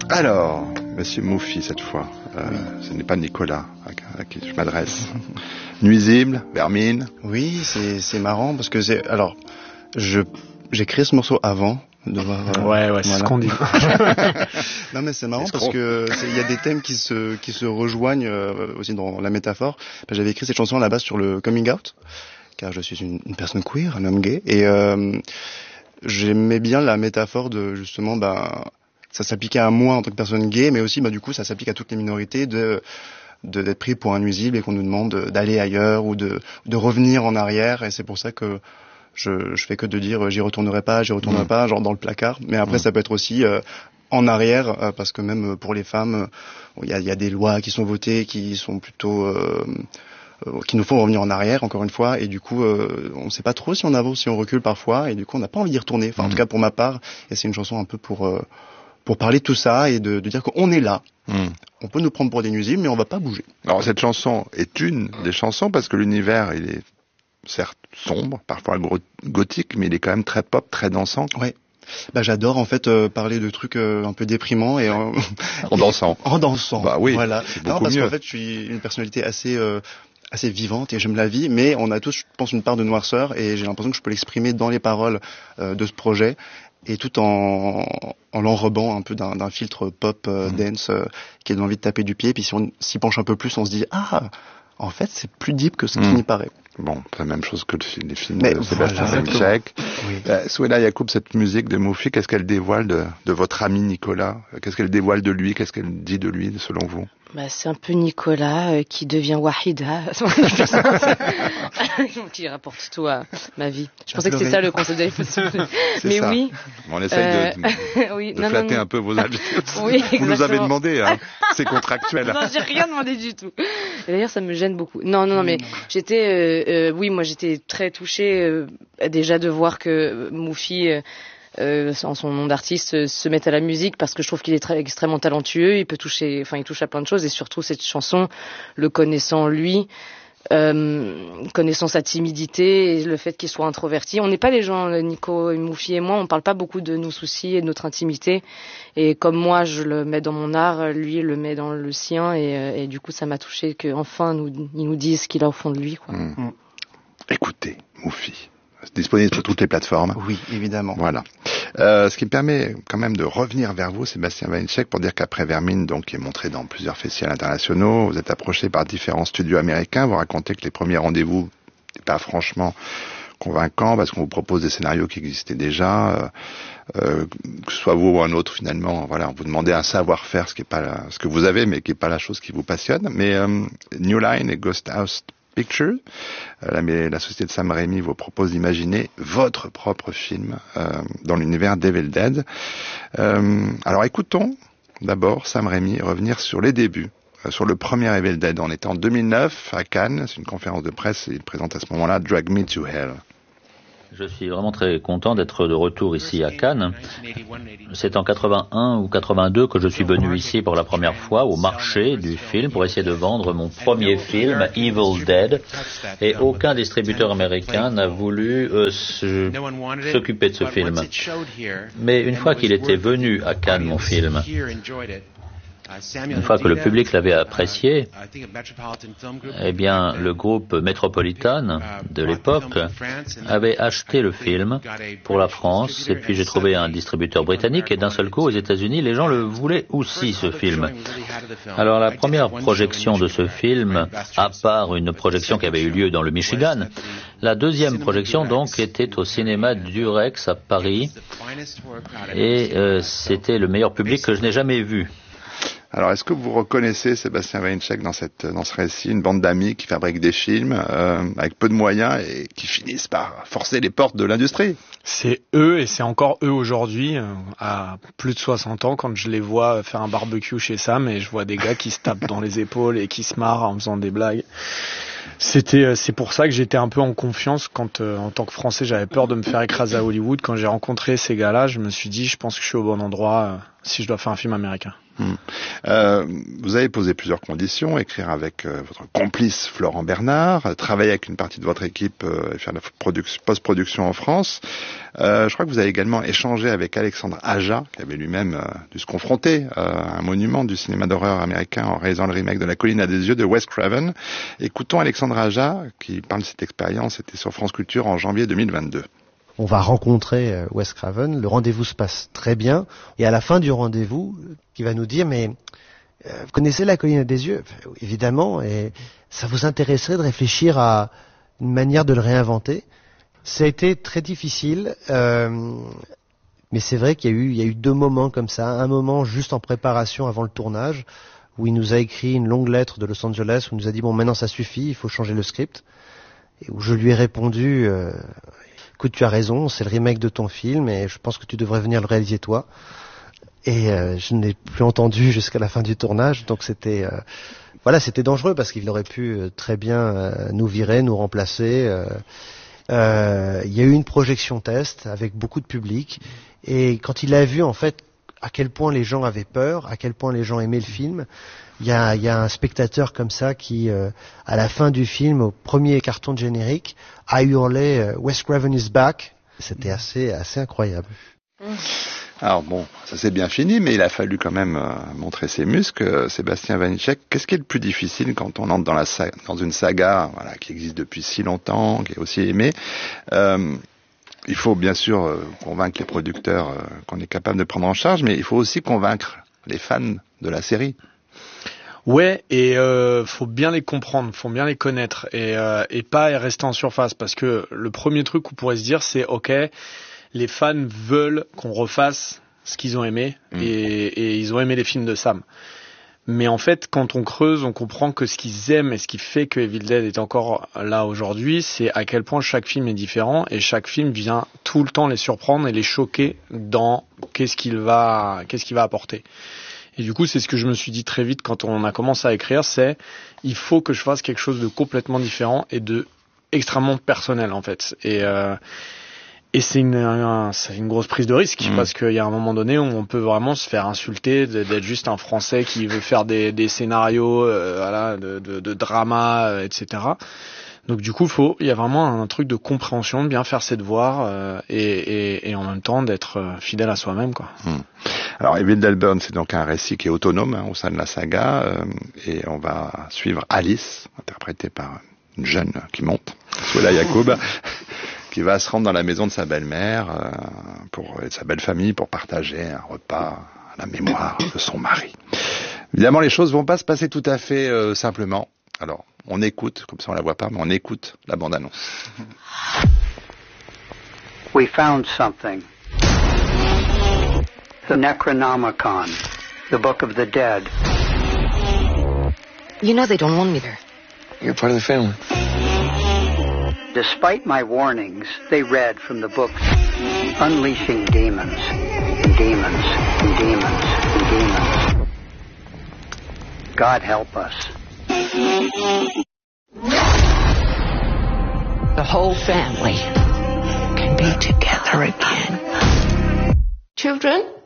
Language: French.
Alors, Monsieur Moufy cette fois, ce n'est pas Nicolas à qui je m'adresse. Nuisible, Vermine. Oui, c'est marrant parce que j'ai créé ce morceau avant de voir. Ouais, c'est ce qu'on dit. Non mais c'est marrant parce que il y a des thèmes qui se rejoignent aussi dans la métaphore. J'avais écrit cette chanson à la base sur le coming out, car je suis une personne queer, un homme gay, et j'aimais bien la métaphore de justement ça s'appliquait à moi en tant que personne gay, mais aussi du coup ça s'applique à toutes les minorités d'être pris pour un nuisible et qu'on nous demande d'aller ailleurs ou de revenir en arrière, et c'est pour ça que je fais que de dire j'y retournerai pas, genre dans le placard. Mais après ça peut être aussi en arrière, parce que même pour les femmes, il y a des lois qui sont votées qui sont plutôt qui nous font revenir en arrière encore une fois, et du coup on sait pas trop si on avance, si on recule parfois, et du coup on n'a pas envie d'y retourner. Enfin en tout cas pour ma part, et c'est une chanson un peu pour parler de tout ça et de dire qu'on est là. On peut nous prendre pour des nuisibles, mais on va pas bouger. Alors cette chanson est une des chansons parce que l'univers il est certes sombre, parfois gothique, mais il est quand même très pop, très dansant. Ouais. J'adore en fait parler de trucs un peu déprimants et en dansant. En dansant. Bah oui. Voilà. C'est beaucoup parce mieux. qu'en fait je suis une personnalité assez vivante et j'aime la vie, mais on a tous, je pense, une part de noirceur, et j'ai l'impression que je peux l'exprimer dans les paroles de ce projet, et tout en l'enrobant un peu d'un filtre pop dance qui donne envie de taper du pied. Puis si on s'y penche un peu plus, on se dit en fait c'est plus deep que ce qui n'y paraît. Bon, c'est la même chose que les films de Sébastien Benchek. Souela Yacoub, cette musique de Moufy, qu'est-ce qu'elle dévoile de votre ami Nicolas? Qu'est-ce qu'elle dévoile de lui? Qu'est-ce qu'elle dit de lui, selon vous? C'est un peu Nicolas qui devient Wahida, qui rapporte tout à ma vie. Je pensais que c'est ça le concept de l'épisode. Mais ça. Oui. On essaye de flatter un peu vos adjectifs. Oui, vous nous avez demandé, c'est contractuel. Non, j'ai rien demandé du tout. Et d'ailleurs, ça me gêne beaucoup. Non, mais j'étais, moi j'étais très touchée déjà de voir que Moufy en son nom d'artiste se met à la musique, parce que je trouve qu'il est extrêmement talentueux, il touche à plein de choses, et surtout cette chanson, le connaissant lui, connaissant sa timidité et le fait qu'il soit introverti. On n'est pas les gens, Nico, Moufy et moi, on parle pas beaucoup de nos soucis et de notre intimité, et comme moi je le mets dans mon art, lui il le met dans le sien, et du coup ça m'a touché qu'enfin il nous dise ce qu'il a au fond de lui, quoi. Écoutez, Moufy, c'est disponible sur toutes les plateformes. Oui, évidemment. Voilà. Ce qui me permet quand même de revenir vers vous, Sébastien Benchek, pour dire qu'après Vermine, donc, qui est montré dans plusieurs festivals internationaux, vous êtes approché par différents studios américains. Vous racontez que les premiers rendez-vous n'étaient pas franchement convaincants, parce qu'on vous propose des scénarios qui existaient déjà, que ce soit vous ou un autre finalement. Voilà, on vous demandait un savoir-faire, ce que vous avez, mais qui n'est pas la chose qui vous passionne. Mais New Line et Ghost House Pictures, la société de Sam Raimi vous propose d'imaginer votre propre film dans l'univers d'Evil Dead. Alors écoutons d'abord Sam Raimi revenir sur les débuts, sur le premier Evil Dead. On était en 2009 à Cannes, c'est une conférence de presse, et il présente à ce moment-là Drag Me to Hell. Je suis vraiment très content d'être de retour ici à Cannes. C'est en 81 ou 82 que je suis venu ici pour la première fois au marché du film pour essayer de vendre mon premier film, Evil Dead, et aucun distributeur américain n'a voulu s'occuper de ce film. Mais une fois qu'il était venu à Cannes, mon film, une fois que le public l'avait apprécié, eh bien, le groupe Metropolitan de l'époque avait acheté le film pour la France, et puis j'ai trouvé un distributeur britannique, et d'un seul coup, aux États-Unis, les gens le voulaient aussi, ce film. Alors, la première projection de ce film, à part une projection qui avait eu lieu dans le Michigan, la deuxième projection, donc, était au cinéma Durex à Paris, et c'était le meilleur public que je n'ai jamais vu. Alors, est-ce que vous reconnaissez, Sébastien Benchek, dans ce récit, une bande d'amis qui fabriquent des films avec peu de moyens et qui finissent par forcer les portes de l'industrie? C'est eux, et c'est encore eux aujourd'hui, à plus de 60 ans, quand je les vois faire un barbecue chez Sam, et je vois des gars qui se tapent dans les épaules et qui se marrent en faisant des blagues. C'est pour ça que j'étais un peu en confiance quand, en tant que Français, j'avais peur de me faire écraser à Hollywood. Quand j'ai rencontré ces gars-là, je me suis dit, je pense que je suis au bon endroit si je dois faire un film américain. Vous avez posé plusieurs conditions, écrire avec votre complice Florent Bernard, travailler avec une partie de votre équipe et faire la post-production en France. Je crois que vous avez également échangé avec Alexandre Aja, qui avait lui-même dû se confronter à un monument du cinéma d'horreur américain en réalisant le remake de La Colline à des yeux de Wes Craven. Écoutons Alexandre Aja qui parle de cette expérience, c'était sur France Culture en janvier 2022. On va rencontrer Wes Craven, le rendez-vous se passe très bien, et à la fin du rendez-vous, il va nous dire, mais vous connaissez La Colline à des yeux ? Évidemment, et ça vous intéresserait de réfléchir à une manière de le réinventer ? Ça a été très difficile, mais c'est vrai qu'il y a eu 2 moments comme ça, un moment juste en préparation avant le tournage, où il nous a écrit une longue lettre de Los Angeles, où il nous a dit, bon maintenant ça suffit, il faut changer le script, et où je lui ai répondu... écoute, tu as raison, c'est le remake de ton film et je pense que tu devrais venir le réaliser toi. Et je ne l'ai plus entendu jusqu'à la fin du tournage, donc c'était dangereux parce qu'il aurait pu très bien nous virer, nous remplacer. Il y a eu une projection test avec beaucoup de public et quand il a vu en fait à quel point les gens avaient peur, à quel point les gens aimaient le film, il y a un spectateur comme ça qui, à la fin du film, au premier carton de générique, a hurlé Wes Craven is back. C'était assez incroyable. Alors bon, ça s'est bien fini, mais il a fallu quand même montrer ses muscles. Sébastien Vanitschek, qu'est-ce qui est le plus difficile quand on entre dans une saga qui existe depuis si longtemps, qui est aussi aimée il faut bien sûr convaincre les producteurs qu'on est capable de prendre en charge, mais il faut aussi convaincre les fans de la série. Ouais, et faut bien les comprendre, faut bien les connaître et pas rester en surface, parce que le premier truc qu'on pourrait se dire, c'est ok, les fans veulent qu'on refasse ce qu'ils ont aimé et ils ont aimé les films de Sam. Mais en fait, quand on creuse, on comprend que ce qu'ils aiment et ce qui fait que Evil Dead est encore là aujourd'hui, c'est à quel point chaque film est différent et chaque film vient tout le temps les surprendre et les choquer dans qu'est-ce qu'il va apporter. Et du coup, c'est ce que je me suis dit très vite quand on a commencé à écrire, c'est il faut que je fasse quelque chose de complètement différent et de extrêmement personnel en fait. Et c'est une grosse prise de risque parce qu'il y a un moment donné où on peut vraiment se faire insulter d'être juste un Français qui veut faire des scénarios de drama, etc. Donc du coup, il y a vraiment un truc de compréhension, de bien faire ses devoirs et en même temps d'être fidèle à soi-même, quoi. Alors Evil Dead Burn, c'est donc un récit qui est autonome au sein de la saga et on va suivre Alice, interprétée par une jeune qui monte, Souela Yacoub, qui va se rendre dans la maison de sa belle-mère et de sa belle famille pour partager un repas à la mémoire de son mari. Évidemment, les choses vont pas se passer tout à fait simplement. Alors, on écoute, comme ça on la voit pas, mais on écoute la bande-annonce. We found something. The Necronomicon, the Book of the Dead. You know they don't want me there. You're part of the family. Despite my warnings, they read from the book, unleashing demons, and demons, and demons, and demons. God help us. The whole family can be together again. Children?